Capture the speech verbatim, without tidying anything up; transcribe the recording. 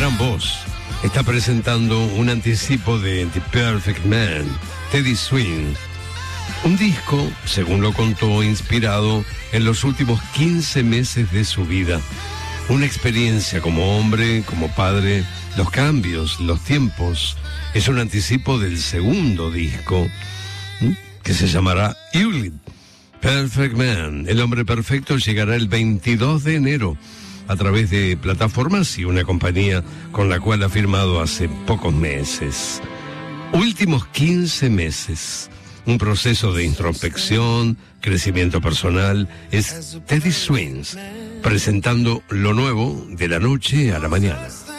gran voz, está presentando un anticipo de The Perfect Man, Teddy Swims. Un disco, según lo contó, inspirado en los últimos quince meses de su vida. Una experiencia como hombre, como padre, los cambios, los tiempos. Es un anticipo del segundo disco, ¿m? que se llamará Euclid. Perfect Man, el hombre perfecto, llegará el veintidós de enero a través de plataformas y una compañía con la cual ha firmado hace pocos meses. Últimos quince meses. Un proceso de introspección, crecimiento personal, es Teddy Swims, presentando lo nuevo de la noche a la mañana.